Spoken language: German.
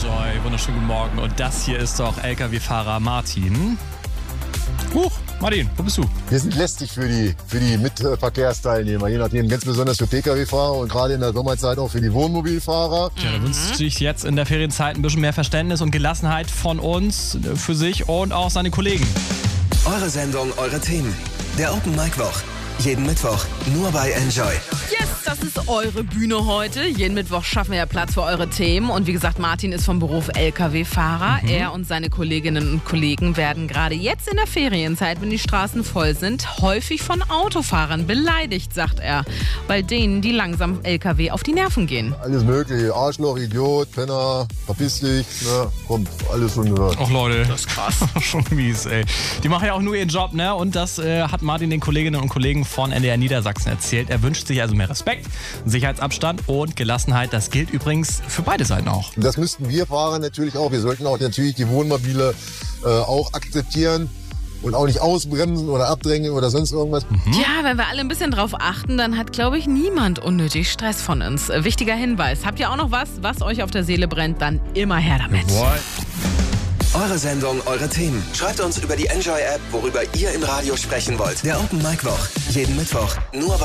Enjoy, wunderschönen guten Morgen. Und das hier ist doch LKW-Fahrer Martin. Huch, Martin, wo bist du? Wir sind lästig für die Mitverkehrsteilnehmer, je nachdem, ganz besonders für Pkw-Fahrer und gerade in der Sommerzeit auch für die Wohnmobilfahrer. Ja, da wünscht sich jetzt in der Ferienzeit ein bisschen mehr Verständnis und Gelassenheit von uns, für sich und auch seine Kollegen. Eure Sendung, eure Themen. Der Open Mic Woch. Jeden Mittwoch nur bei Enjoy. Yes, das ist eure Bühne heute. Jeden Mittwoch schaffen wir ja Platz für eure Themen. Und wie gesagt, Martin ist vom Beruf LKW-Fahrer. Er und seine Kolleginnen und Kollegen werden gerade jetzt in der Ferienzeit, wenn die Straßen voll sind, häufig von Autofahrern beleidigt, sagt er. Weil denen die langsam LKW auf die Nerven gehen. Alles mögliche, Arschloch, Idiot, Penner, verpiss dich, ne? Kommt alles schon gehört. Och Leute, das ist krass. Schon mies, ey. Die machen ja auch nur ihren Job, ne? Und das hat Martin den Kolleginnen und Kollegen von NDR Niedersachsen erzählt. Er wünscht sich also mehr Respekt, Sicherheitsabstand und Gelassenheit. Das gilt übrigens für beide Seiten auch. Und das müssten wir Fahrer natürlich auch. Wir sollten auch natürlich die Wohnmobile auch akzeptieren und auch nicht ausbremsen oder abdrängen oder sonst irgendwas. Ja, wenn wir alle ein bisschen drauf achten, dann hat, glaube ich, niemand unnötig Stress von uns. Wichtiger Hinweis. Habt ihr auch noch was euch auf der Seele brennt, dann immer her damit. Boah. Eure Sendung, eure Themen. Schreibt uns über die Enjoy-App, worüber ihr im Radio sprechen wollt. Der Open Mic Woch. Jeden Mittwoch nur bei